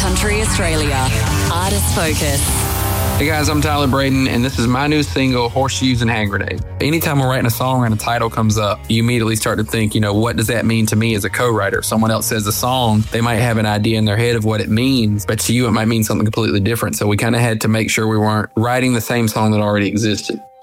Country Australia. Artist Focus. Hey guys, I'm Tyler Braden, and this is my new single, Horseshoes and Hand Grenades. Anytime we're writing a song and a title comes up, you immediately start to think, what does that mean to me as a co-writer? If someone else says a song, they might have an idea in their head of what it means, but to you it might mean something completely different. So we kind of had to make sure we weren't writing the same song that already existed.